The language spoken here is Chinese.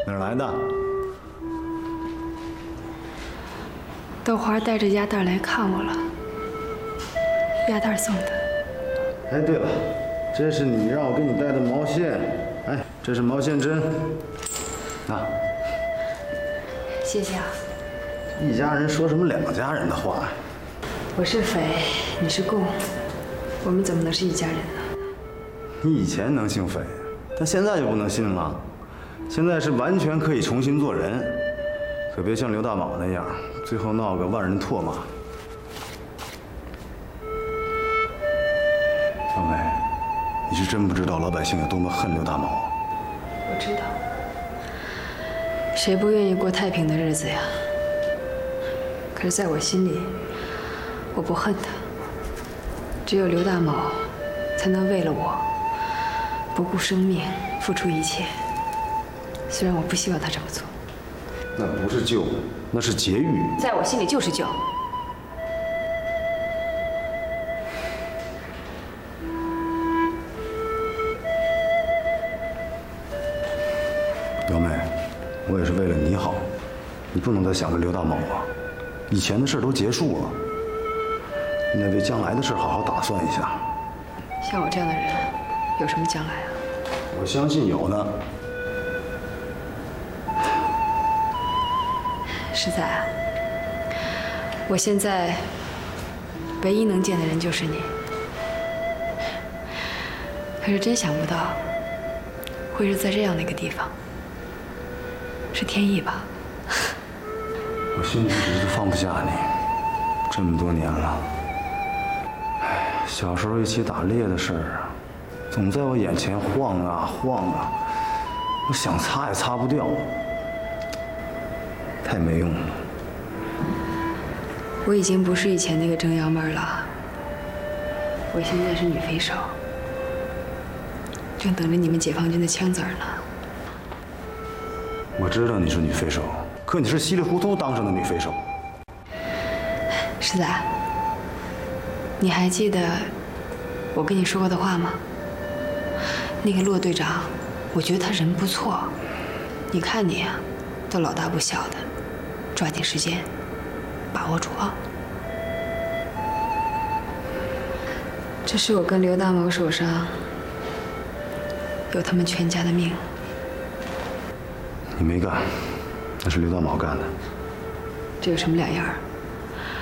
哪儿来的？ 豆花带着鸭蛋来看我了，鸭蛋送的。 哎，对了，这是你让我给你带的毛线，哎，这是毛线针，啊。 谢谢啊。 一家人说什么两家人的话？ 我是匪，你是贡，我们怎么能是一家人呢？ 你以前能姓匪，但现在就不能姓了。现在是完全可以重新做人，可别像刘大宝那样，最后闹个万人唾骂。小美，你是真不知道老百姓有多么恨刘大毛。 我知道，谁不愿意过太平的日子呀？可是在我心里，我不恨他。只有刘大毛，才能为了我，不顾生命，付出一切。虽然我不希望他这么做。 那不是救，那是劫狱。 在我心里就是救。 表妹，我也是为了你好，你不能再想着刘大毛了。以前的事都结束了，你得为将来的事好好打算一下。 像我这样的人，有什么将来啊？ 我相信有呢。 实在啊，我现在唯一能见的人就是你。可是真想不到，会是在这样的一个地方。是天意吧？ 我心里一直放不下你，这么多年了。哎，小时候一起打猎的事儿，总在我眼前晃啊晃啊，我想擦也擦不掉，太没用了。 我已经不是以前那个正幺妹了，我现在是女匪首，正等着你们解放军的枪子儿呢。 我知道你是女匪首，可你是稀里糊涂当上的女匪首。 世子，你还记得我跟你说过的话吗？那个骆队长，我觉得他人不错。你看你啊，都老大不小的，抓紧时间，把握住啊！这是我跟刘大毛手上有他们全家的命。 你没干，那是刘大毛干的。 这有什么两样？